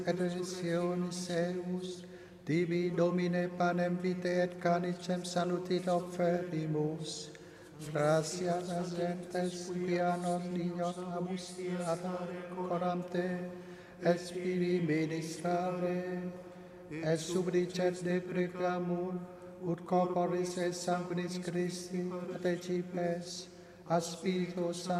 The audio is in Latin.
et resurrectionis eius, Divi Domine panem vitae et canicem salutit oferimus. Gratias agentes quia nos Dios abusiare coram te, et spiri ministrare, et subdicet de preclamur, ut corporis et sanguinis Christi participes, a Spiritus